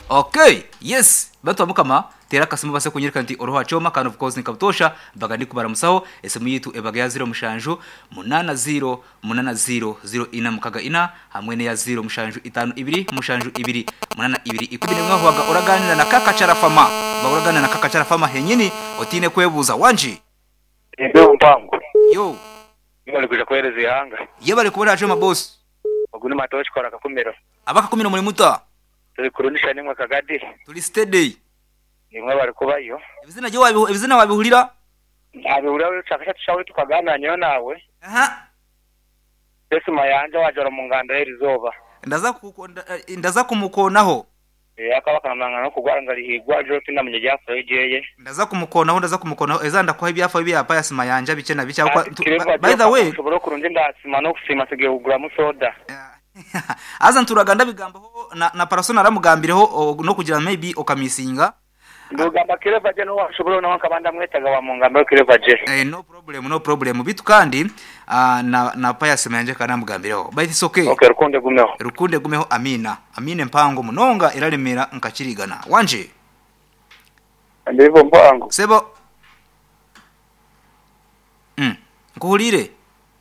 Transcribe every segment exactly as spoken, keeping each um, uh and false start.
Okay, yes. Batu amukama tera kasimu base kunyereka nti oroha choma kind of course nikabutosha baga ndi kubara musaho esimu yitu ebaga ya zero mushanju munana zero munana zero zero ina mukaga ina hamwe ne ya zero mushanju itanu ibiri mushanju ibiri munana ibiri ikubine mwaho waga uraganira na kaka charafama ba uraganira na kaka charafama henyini otine kwebuza wanji ndo mpango yo bali kuja kwereza yanga yebale kubara choma boss bagune matochi kora kakumero abaka kumino muri muta turi kurundisha nimwe kagadi turi steady nimwe bari kubayo ibizina je wabi ibizina wabihurira abihurira cyakasha tushawe tukagananya nawe aha ese mayanja wajora mu nganda y'irizoba ndaza kukonda ndaza kumukonaho eh akaba kanamanga no kugwarangari higwa jo tinamenye jyafa yegeye ndaza kumukonaho ndaza kumukonaho ezanda kwa ibyafa bibi apa yasima yanja bicena bicha by the way shobora kurunje ndasima no kusima sige ugura musoda aza nturaganda bigambaho na, na persona aramugambireho no kugira maybe okamisinga ndugamba kireva je no washobora no kabanda mwetaga wa mungamba kireva je eh no problem no problem bitu kandi uh, na na payasima yanje kana mugambireho but it's okay okay rukunde gumeho rukunde gumeho amina amine mpango munonga iralemera nkakirigana wanje ndivo mpango sebo mm kuhulire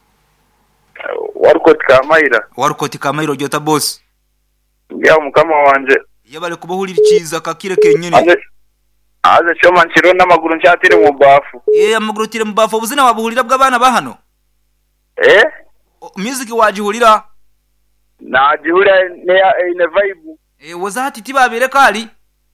warukoti kamaira warukoti kamaira jota boss ngiya mukama wanje yabale kubuhulira ciza kakire kenyene aze aze choma nchiro namaguru nchatire mu bafu eh amaguru tire mu bafu ubuzina wabuhulira bw'abana bahano eh o, music wajihulira na jihura ne ine vibe eh wazati tibabere kali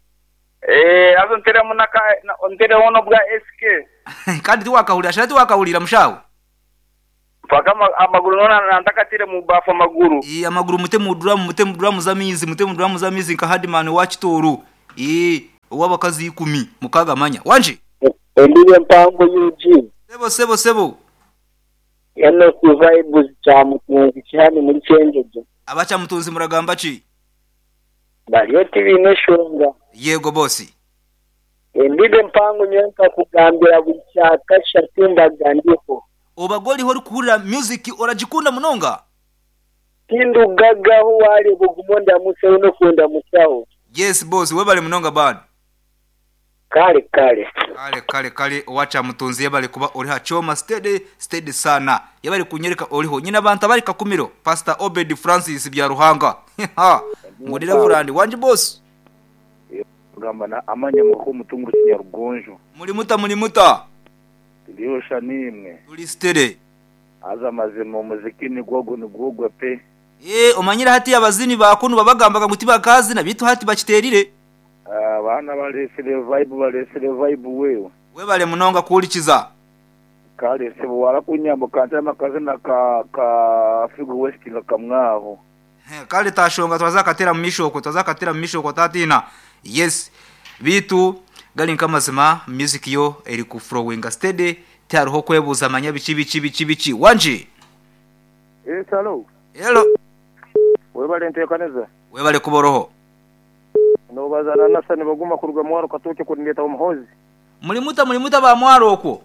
eh azo ntere munaka ontere wono bwa S K kandi tiwakahulira shati wakahulira mushawo paka amaguru nona nantaka tire mu bafu amaguru eh amaguru mute mudura mute mudura muzamizi mute mudura muzamizi nka hardman wachitoru eh wabakazi ikumi mukaga manya wanje ndiye mpango Eugene sebo sebo sebo yana ku vibes cha mutunzi cyane muri cyengeje abacha mutunzi muragamba chi bariyo T V neshonga yego bosi ndiye mpango nyenka kugambira bucyaka shatimba gandiko obagoli hori kuhurira music orajikunda munonga kindu gagaho wale bugumonda museho no kunda musaho yes boss webale munonga bad kale kale kale kale kale wacha mutunzi yabale kuba ori ha choma steady steady sana yabale kunyereka oriho nyina abantu bari kakumiro Pastor Obed Francis bya Ruhanga ha ngudira burandi wanje boss ngamba na amanya mu mutungu kinyarugonjo muri muta muri muta Ndiyosha nimwe turi steady aza mazemo muziki ni gogo ni gogo pe eh omanyira hati yabazini bakunu babagambaga nguti bakazi na bitu hati bakiterire abana balesere vibe balesere vibe wewe webale munonga kulikiza kale sebo wala kunyambo kanta makazi na ka ka figo west nga kamwaho he kale tashonga twazakatera mishoko twazakatera mishoko tatina yes bitu gali nkamazima music yo eri ku flowing steady taruho kwebuza manya bici bici bici bici wanje eh hello hello webale ntekaneza webale kuboroho no bazana nasane baguma kurwa mwaro katoke kundeta umuhozi muri muta muri muta ba mwaro oko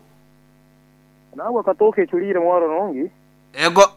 nawe katoke culire mwaro nongi ego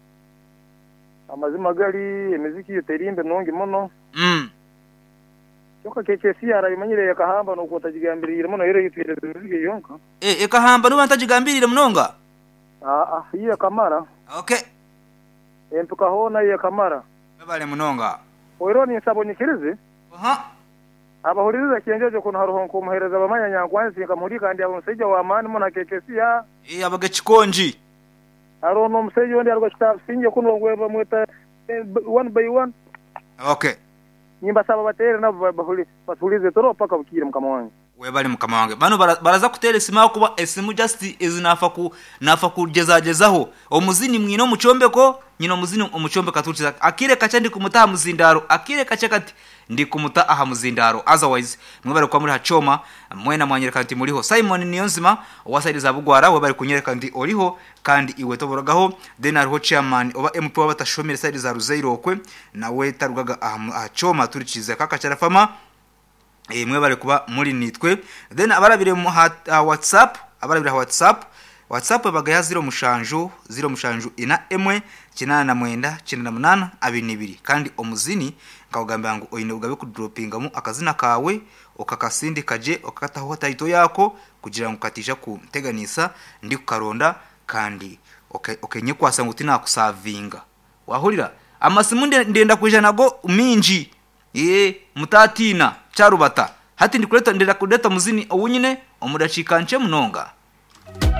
amazima gali emiziki yoterimbe nongi mono mm Yoka kekesi ara imanyire yakahamba no kutajigambirira mono yero yitwire zige yonka eh ekahamba no bantajigambirira munonga ah ah iya kamara okay empuka hona iya kamara webale munonga oironi sabonyikirize aha abahuriza kienjeje kuno haruhonko umuhereza bamanya nyangwanzi nkamuri kandi abamusejja wa mani mona kekesi ya eh abaga chikonji arono musejja ndi arwa kita sinje kuno ngweba mweta one by one okay nyimba saba batere na bahuri basulize toro paka bukire mukama wange webale mukama wange bano baraza kutera sima kuba esimu just izinafa ku nafa kugezagezaho omuzini mwino mucombeko nyino muzini umucombe katuciza akire kacha ndi kumuta muzindaro akire kacha kati ndi kumuta aha muzindaro otherwise mwebale kwa muri hachoma mwena mwanyereka kanti muriho Simon Niyonzima wasaidiza bugwara webale kunyereka kanti oriho kandi iwe toboragaho then ariho chairman oba M P batashomere side za Ruzeiro okwe nawe tarugaga aha choma turiciza kaka charafama eh mwebale kuba muri nitwe then abarabire mu uh, WhatsApp abarabire WhatsApp WhatsApp bagaya zero mushanju zero mushanju ina emwe kinana na mwenda kinana na munana abiri nibiri kandi omuzini kawugambira ngo oyine ugabe ku droppingamu akazina kawe okakasindi kaje okataho title yako kugira ngo katisha ku teganisa ndi kukaronda kandi okay okenye kwasa nguti nakusavinga wahurira amasimu ndenda kwijana go minji eh mutatina charubata hati ndikuleta ndenda kudeta muzini uwunyine omudacikanje munonga